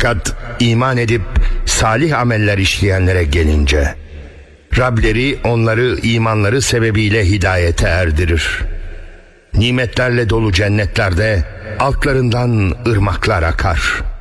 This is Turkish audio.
Fakat iman edip salih ameller işleyenlere gelince, Rableri onları imanları sebebiyle hidayete erdirir. Nimetlerle dolu cennetlerde altlarından ırmaklar akar.